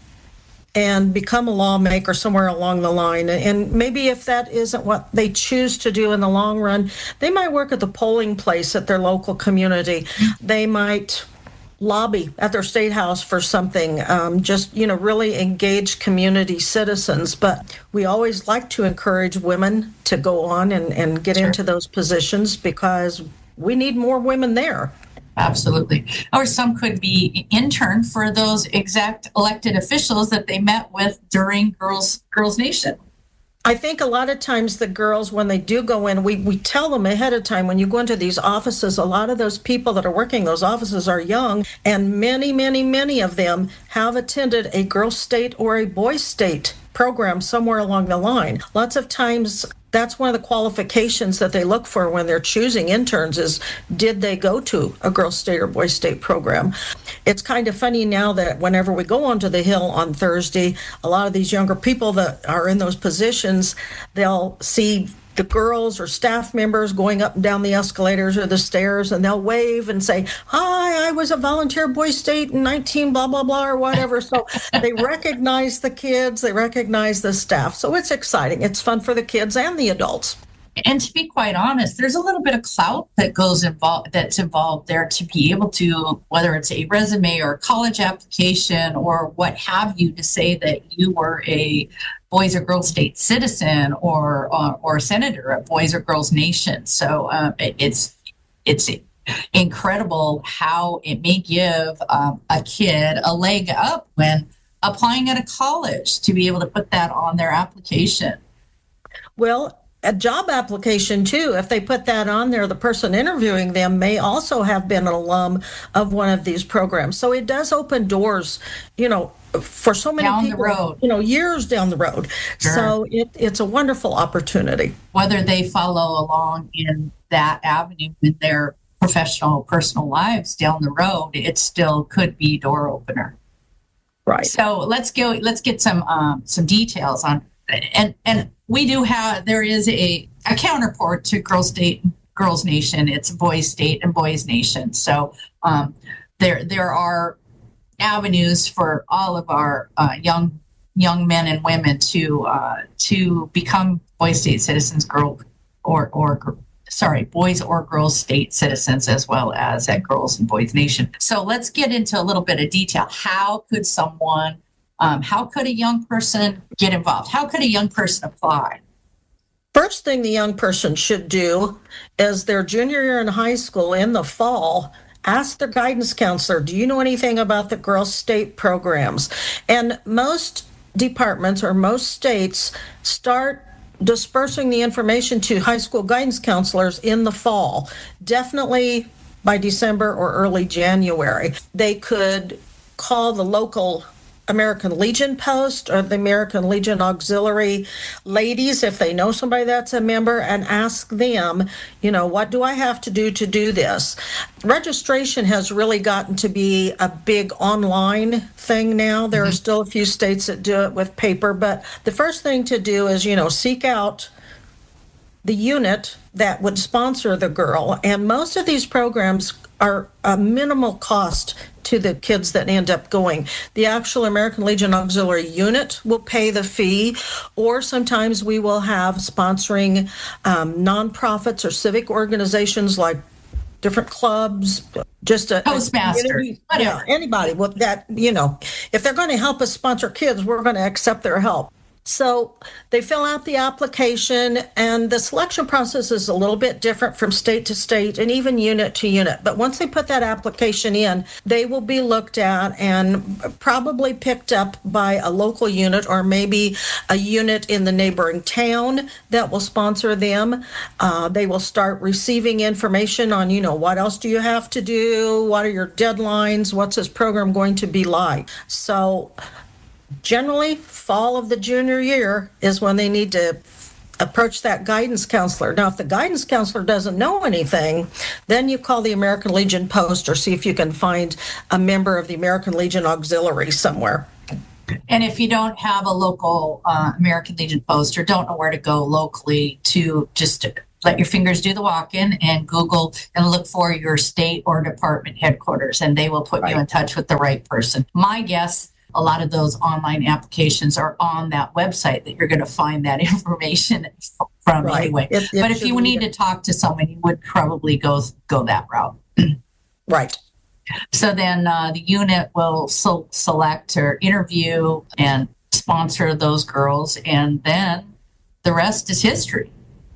and become a lawmaker somewhere along the line. And maybe if that isn't what they choose to do in the long run, they might work at the polling place at their local community. They might lobby at their state house for something, um, just, you know, really engage community citizens. But we always like to encourage women to go on and, and get sure. into those positions because we need more women there. Absolutely. Or some could be intern for those exact elected officials that they met with during Girls Girls Nation. I think a lot of times the girls, when they do go in, we, we tell them ahead of time, when you go into these offices, a lot of those people that are working those offices are young, and many, many, many of them have attended a girls' state or a boys' state program somewhere along the line. Lots of times that's one of the qualifications that they look for when they're choosing interns is, did they go to a girls' state or boys' state program? It's kind of funny now that whenever we go onto the Hill on Thursday, a lot of these younger people that are in those positions, they'll see the girls or staff members going up and down the escalators or the stairs, and they'll wave and say, hi, I was a volunteer boys' state in nineteen blah, blah, blah, or whatever. So they recognize the kids, they recognize the staff. So it's exciting. It's fun for the kids and the adults. And to be quite honest, there's a little bit of clout that goes involved that's involved there to be able to, whether it's a resume or a college application or what have you, to say that you were a Boys or Girls State citizen or or, or a senator at Boys or Girls Nation. So um, it, it's it's incredible how it may give um, a kid a leg up when applying at a college to be able to put that on their application. Well, a job application too, if they put that on there, the person interviewing them may also have been an alum of one of these programs. So it does open doors, you know, for so many down people, the road. you know, years down the road. Sure. So it, it's a wonderful opportunity. Whether they follow along in that avenue in their professional, personal lives down the road, it still could be door opener. Right. So let's go. Let's get some um, some details on, and and we do have. There is a a counterpart to Girls State, Girls Nation. It's Boys State and Boys Nation. So um, there there are avenues for all of our uh, young young men and women to uh, to become Boys State citizens, girl or or sorry, Boys or Girls State citizens, as well as at Girls and Boys Nation. So let's get into a little bit of detail. How could someone, um, how could a young person get involved? How could a young person apply? First thing the young person should do is their junior year in high school in the fall, ask their guidance counselor, do you know anything about the Girls State programs? And most departments or most states start dispersing the information to high school guidance counselors in the fall, definitely by December or early January. They could call the local American Legion post or the American Legion Auxiliary ladies, if they know somebody that's a member, and ask them, you know, what do I have to do to do this? Registration has really gotten to be a big online thing now. There mm-hmm. are still a few states that do it with paper, but the first thing to do is, you know, seek out the unit that would sponsor the girl. And most of these programs are a minimal cost to the kids that end up going. The actual American Legion Auxiliary unit will pay the fee, or sometimes we will have sponsoring um, nonprofits or civic organizations like different clubs, just a Postmaster, a, whatever. Yeah, anybody with that, you know, if they're going to help us sponsor kids, we're going to accept their help. So they fill out the application, and the selection process is a little bit different from state to state and even unit to unit. But once they put that application in, they will be looked at and probably picked up by a local unit or maybe a unit in the neighboring town that will sponsor them. Uh, they will start receiving information on, you know, what else do you have to do? What are your deadlines? What's this program going to be like? So generally, fall of the junior year is when they need to approach that guidance counselor. Now, if the guidance counselor doesn't know anything, then you call the American Legion Post or see if you can find a member of the American Legion Auxiliary somewhere. And if you don't have a local uh, American Legion Post or don't know where to go locally, to just let your fingers do the walk-in and Google and look for your state or department headquarters, and they will put right. you in touch with the right person. My guess, a lot of those online applications are on that website that you're going to find that information from right. anyway. It, it but if you need to talk to someone, you would probably go go that route. Right. So then uh, the unit will so select or interview and sponsor those girls, and then the rest is history.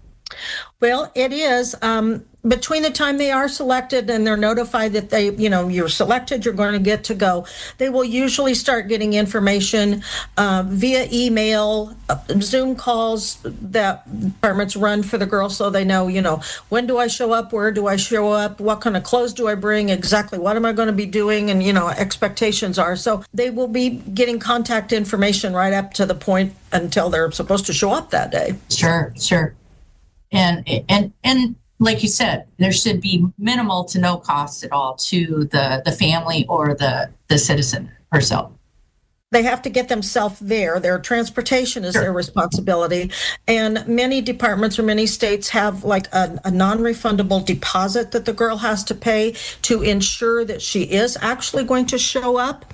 Well, it is. Um, between the time they are selected and they're notified that they, you know, you're selected, you're going to get to go, they will usually start getting information uh, via email, uh, Zoom calls that departments run for the girls so they know, you know, when do I show up, where do I show up, what kind of clothes do I bring, exactly what am I going to be doing, and, you know, expectations are. So they will be getting contact information right up to the point until they're supposed to show up that day. Sure, sure. And, and, and, like you said, there should be minimal to no cost at all to the, the family or the, the citizen herself. They have to get themselves there. Their transportation is sure. their responsibility. And many departments or many states have like a, a non-refundable deposit that the girl has to pay to ensure that she is actually going to show up.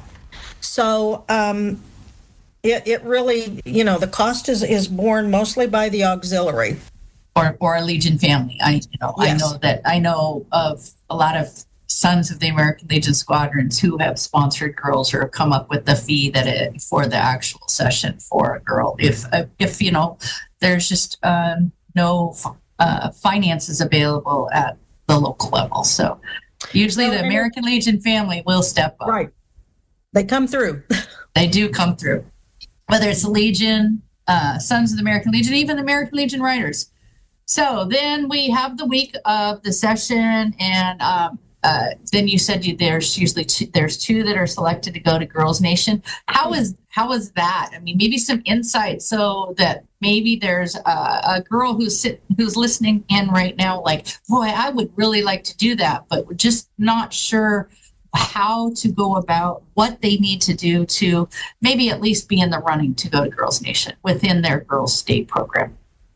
So um, it, it really, you know, the cost is, is borne mostly by the auxiliary. Or, or a Legion family. I you know yes. I know that I know of a lot of sons of the American Legion squadrons who have sponsored girls or have come up with the fee that it for the actual session for a girl. If if you know there's just um, no uh, finances available at the local level, so usually well, the American Legion family will step up. Right, they come through. They do come through, whether it's the Legion, uh, Sons of the American Legion, even the American Legion Riders. So then we have the week of the session, and um, uh, then you said you, there's usually two, there's two that are selected to go to Girls Nation. How is how is that? I mean, maybe some insight so that maybe there's a, a girl who's sit, who's listening in right now, like, boy, I would really like to do that, but we're just not sure how to go about what they need to do to maybe at least be in the running to go to Girls Nation within their Girls State program.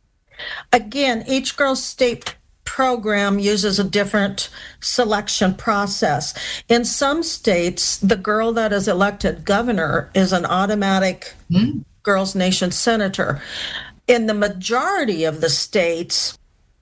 Again, each Girls State program uses a different selection process. In some states, the girl that is elected governor is an automatic mm. Girls Nation senator. In the majority of the states,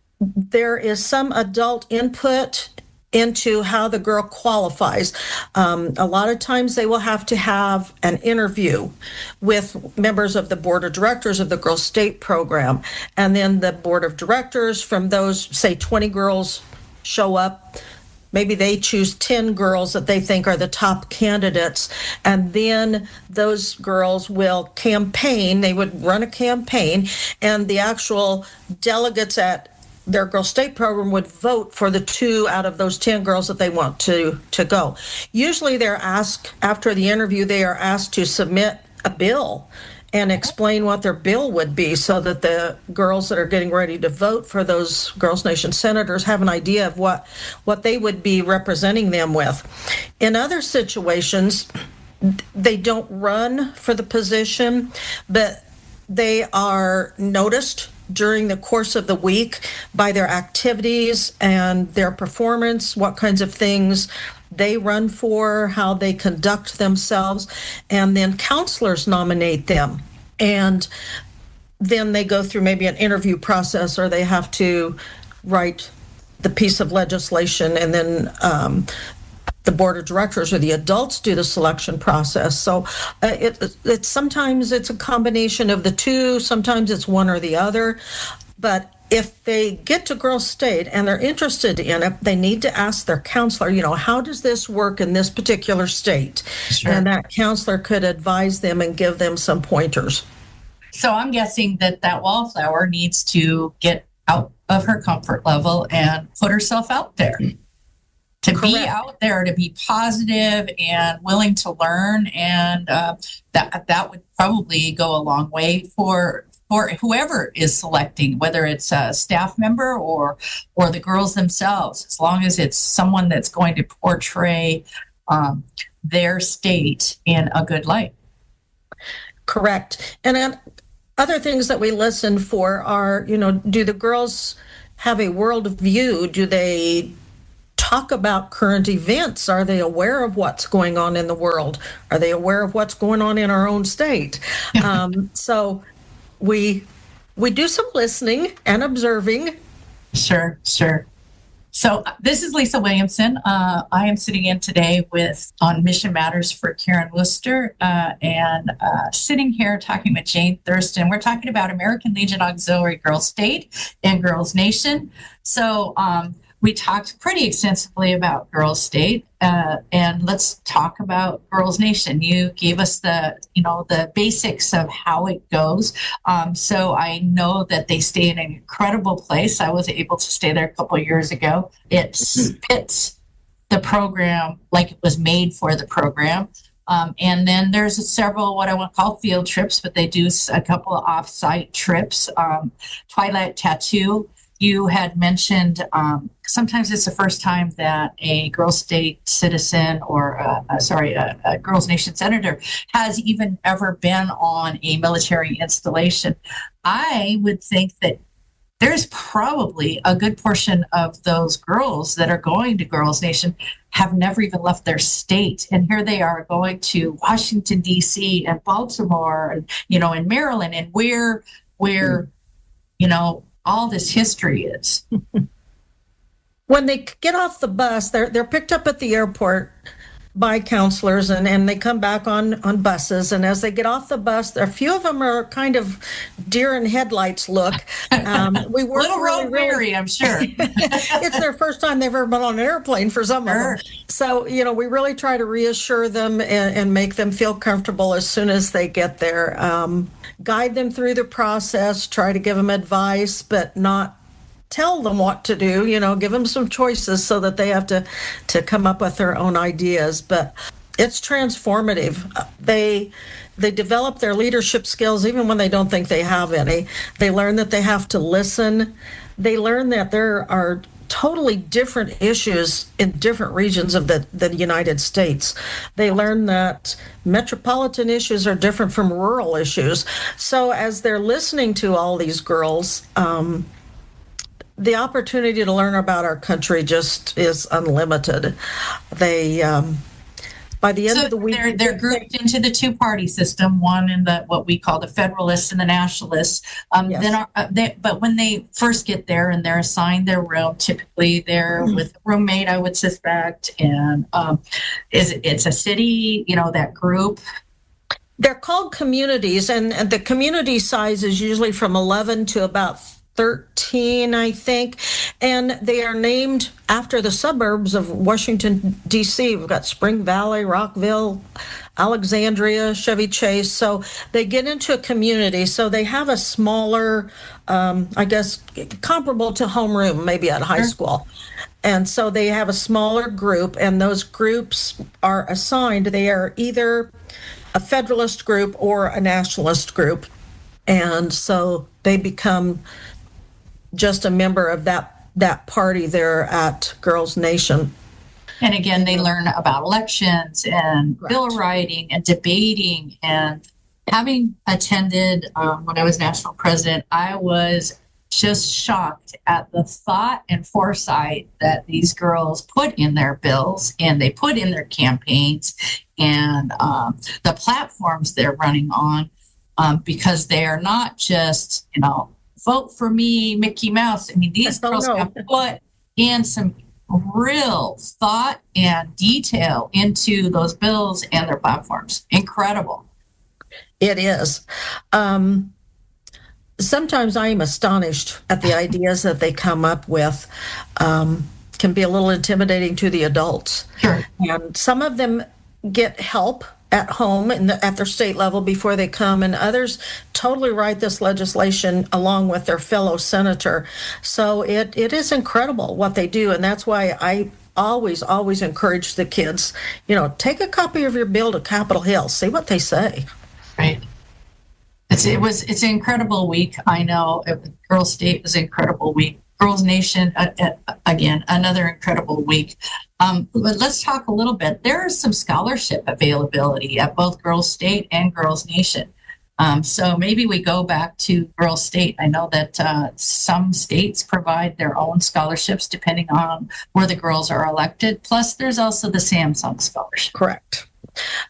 there is some adult input into how the girl qualifies. Um, a lot of times they will have to have an interview with members of the board of directors of the Girls State program. And then the board of directors, from those, say, twenty girls show up, maybe they choose ten girls that they think are the top candidates. And then those girls will campaign. They would run a campaign, and the actual delegates at their Girls State program would vote for the two out of those ten girls that they want to, to go. Usually they're asked, after the interview, they are asked to submit a bill and explain what their bill would be so that the girls that are getting ready to vote for those Girls Nation senators have an idea of what, what they would be representing them with. In other situations, they don't run for the position, but they are noticed during the course of the week by their activities and their performance, what kinds of things they run for, how they conduct themselves, and then counselors nominate them. And then they go through maybe an interview process, or they have to write the piece of legislation, and then um, the board of directors or the adults do the selection process. So uh, it, it's sometimes it's a combination of the two, sometimes it's one or the other. But if they get to Girls State and they're interested in it, they need to ask their counselor, you know, how does this work in this particular state? Sure. And that counselor could advise them and give them some pointers. So I'm guessing that that wallflower needs to get out of her comfort level and put herself out there. to Correct. be out there, to be positive and willing to learn, and uh, that that would probably go a long way for for whoever is selecting, whether it's a staff member or or the girls themselves, as long as it's someone that's going to portray um, their state in a good light. Correct. And then other things that we listen for are, you know, do the girls have a world view? Do they talk about current events? Are they aware of what's going on in the world? Are they aware of what's going on in our own state? um, so we we do some listening and observing. Sure, sure. So this is Lisa Williamson. Uh, I am sitting in today with on Mission Matters for Karen Worcester, uh, and uh, sitting here talking with Jane Thurston. We're talking about American Legion Auxiliary Girls State and Girls Nation. So um, we talked pretty extensively about Girls State, uh, and let's talk about Girls Nation. You gave us the, you know, the basics of how it goes. Um, so I know that they stay in an incredible place. I was able to stay there a couple of years ago. It fits the program like it was made for the program. Um, and then there's several what I want to call field trips, but they do a couple of off-site trips. Um, Twilight Tattoo. You had mentioned um, sometimes it's the first time that a Girls State citizen or, uh, uh, sorry, a, a Girls Nation senator has even ever been on a military installation. I would think that there's probably a good portion of those girls that are going to Girls Nation have never even left their state. And here they are going to Washington, D C and Baltimore, and, you know, in Maryland, and where, where, you know, all this history is. When they get off the bus, they're they're picked up at the airport by counselors, and, and they come back on, on buses. And as they get off the bus, a few of them are kind of deer in headlights look. Um, we work Little really, road weary, really, I'm sure. It's their first time they've ever been on an airplane for some Sure. of them. So, you know, we really try to reassure them and, and make them feel comfortable as soon as they get there. Um, guide them through the process, try to give them advice, but not tell them what to do, you know, give them some choices so that they have to, to come up with their own ideas. But it's transformative. They they develop their leadership skills even when they don't think they have any. They learn that they have to listen. They learn that there are totally different issues in different regions of the, the United States. They learn that metropolitan issues are different from rural issues. So as they're listening to all these girls, um, the opportunity to learn about our country just is unlimited. They, um, by the end so of the week, they're they're grouped into the two-party system. One in the what we call the Federalists and the Nationalists. Um, Yes. Then, our, uh, they, but when they first get there and they're assigned their room, typically they're Mhm. with a roommate, I would suspect, and um, is it's a city, you know, that group. They're called communities, and, and the community size is usually from eleven to about thirteen, I think, and they are named after the suburbs of Washington, D C. We've got Spring Valley, Rockville, Alexandria, Chevy Chase. So they get into a community, so they have a smaller, um, I guess, comparable to homeroom, maybe at high school. And so they have a smaller group, and those groups are assigned. They are either a Federalist group or a Nationalist group. And so they become just a member of that that party there at Girls Nation. And again, they learn about elections and Right. bill writing and debating. And having attended um, when I was national president, I was just shocked at the thought and foresight that these girls put in their bills and they put in their campaigns and um, the platforms they're running on, um, because they are not just, you know, vote for me, Mickey Mouse. I mean, these Oh, girls no. have put in some real thought and detail into those bills and their platforms. Incredible. It is. Um, sometimes I am astonished at the ideas that they come up with. Um, can be a little intimidating to the adults. Sure. And some of them get help at home and at their state level before they come, and others totally write this legislation along with their fellow senator. So it, it is incredible what they do, and that's why I always, always encourage the kids, you know, take a copy of your bill to Capitol Hill, see what they say. Right. It's, it was, it's an incredible week. I know it, Girls State was an incredible week. Girls Nation, uh, uh, again, another incredible week. Um, but let's talk a little bit. There is some scholarship availability at both Girls State and Girls Nation. Um, so maybe we go back to Girls State. I know that uh, some states provide their own scholarships depending on where the girls are elected. Plus, there's also the Samsung Scholarship. Correct.